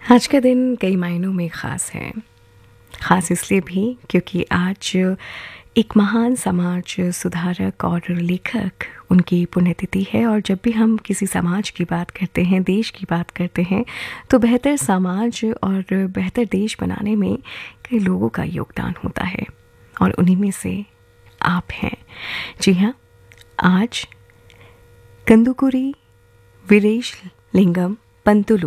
आज का दिन कई मायनों में ख़ास है। ख़ास इसलिए भी क्योंकि आज एक महान समाज सुधारक और लेखक उनकी पुण्यतिथि है। और जब भी हम किसी समाज की बात करते हैं, देश की बात करते हैं, तो बेहतर समाज और बेहतर देश बनाने में कई लोगों का योगदान होता है और उन्हीं में से आप हैं। जी हाँ, आज कंदुकुरी वीरेशलिंगम पंतुलु